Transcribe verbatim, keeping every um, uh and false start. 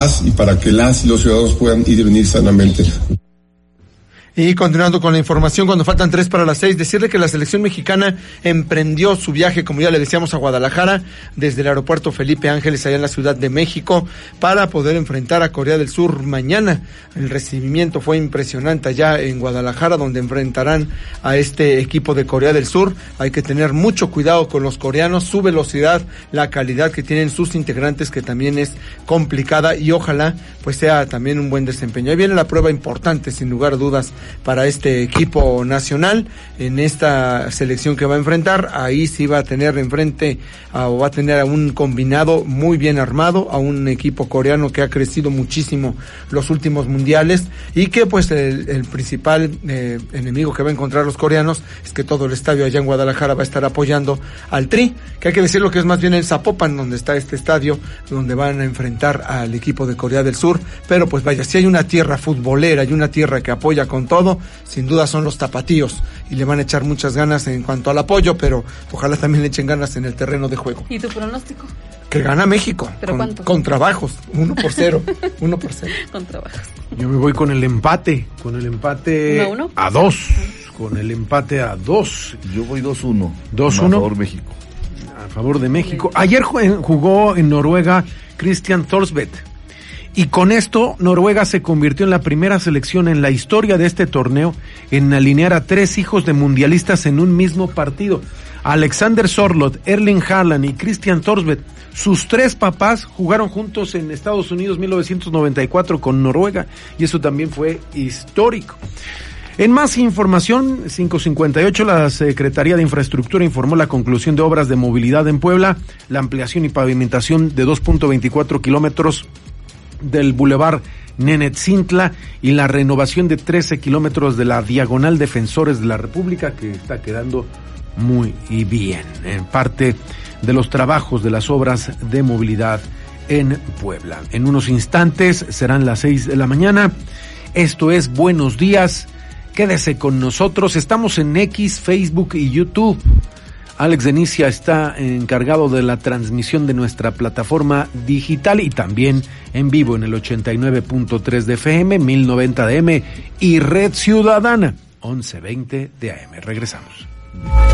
paz y para que las y los ciudadanos puedan ir y venir sanamente. Y continuando con la información, cuando faltan tres para las seis, decirle que la selección mexicana emprendió su viaje, como ya le decíamos, a Guadalajara, desde el aeropuerto Felipe Ángeles, allá en la Ciudad de México, para poder enfrentar a Corea del Sur mañana. El recibimiento fue impresionante allá en Guadalajara, donde enfrentarán a este equipo de Corea del Sur. Hay que tener mucho cuidado con los coreanos, su velocidad, la calidad que tienen sus integrantes, que también es complicada, y ojalá pues sea también un buen desempeño. Ahí viene la prueba importante, sin lugar a dudas, para este equipo nacional en esta selección que va a enfrentar. Ahí sí va a tener enfrente a, o va a tener a un combinado muy bien armado, a un equipo coreano que ha crecido muchísimo los últimos mundiales, y que pues el, el principal eh, enemigo que va a encontrar los coreanos es que todo el estadio allá en Guadalajara va a estar apoyando al Tri, que hay que decirlo que es más bien en Zapopan donde está este estadio, donde van a enfrentar al equipo de Corea del Sur. Pero pues vaya, si hay una tierra futbolera y una tierra que apoya con todo, sin duda son los tapatíos, y le van a echar muchas ganas en cuanto al apoyo, pero ojalá también le echen ganas en el terreno de juego. ¿Y tu pronóstico? Que gana México. ¿Pero con, cuánto? Con trabajos, uno por cero, uno por cero. Con trabajos. Yo me voy con el empate, con el empate ¿Uno a uno? a dos, con el empate a dos. Yo voy dos uno. dos uno. A favor México. A favor de México. Ayer jugó en Noruega Christian Thorsvedt. Y con esto, Noruega se convirtió en la primera selección en la historia de este torneo en alinear a tres hijos de mundialistas en un mismo partido. Alexander Sørloth, Erling Haaland y Christian Thorsvedt, sus tres papás jugaron juntos en Estados Unidos mil novecientos noventa y cuatro con Noruega, y eso también fue histórico. En más información, cinco cincuenta y ocho, la Secretaría de Infraestructura informó la conclusión de obras de movilidad en Puebla, la ampliación y pavimentación de dos punto veinticuatro kilómetros del Boulevard Nenetzintla y la renovación de trece kilómetros de la Diagonal Defensores de la República, que está quedando muy bien, en parte de los trabajos de las obras de movilidad en Puebla. En unos instantes serán las seis de la mañana. Esto es Buenos Días. Quédese con nosotros. Estamos en X, Facebook y YouTube. Alex Denicia está encargado de la transmisión de nuestra plataforma digital y también en vivo en el ochenta y nueve punto tres de F M, mil noventa de A M y Red Ciudadana, once veinte de A M. Regresamos.